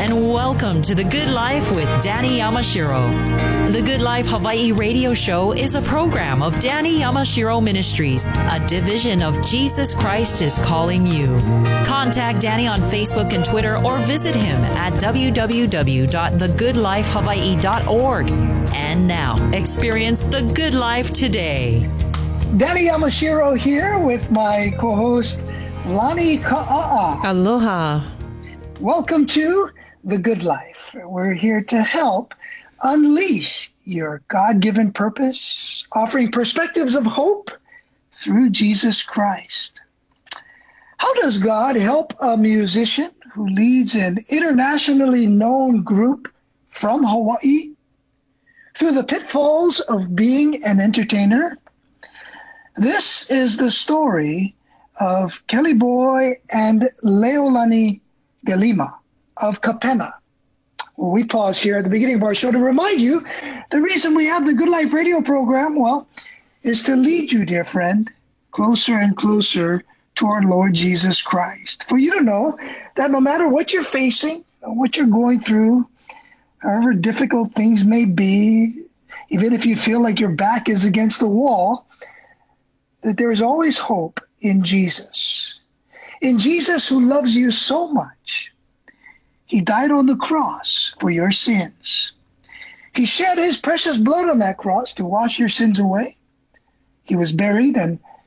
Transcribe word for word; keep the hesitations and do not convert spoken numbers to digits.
and welcome to The Good Life with Danny Yamashiro. The Good Life Hawaii radio show is a program of Danny Yamashiro Ministries, a division of Jesus Christ is Calling You. Contact Danny on Facebook and Twitter or visit him at w w w dot the good life hawaii dot org. And now, experience the good life today. Danny Yamashiro here with my co-host, Lani Ka'a'a. Aloha. Welcome to The Good Life. We're here to help unleash your God-given purpose, offering perspectives of hope through Jesus Christ. How does God help a musician who leads an internationally known group from Hawaii through the pitfalls of being an entertainer? This is the story of Kelly Boy and Leolani Galima of Kapena. Well, we pause here at the beginning of our show to remind you the reason we have the Good Life radio program, well, is to lead you, dear friend, closer and closer to our Lord Jesus Christ. For you to know that no matter what you're facing, what you're going through, however difficult things may be, even if you feel like your back is against the wall, that there is always hope in Jesus. In Jesus who loves you so much. He died on the cross for your sins. He shed his precious blood on that cross to wash your sins away. He was buried, and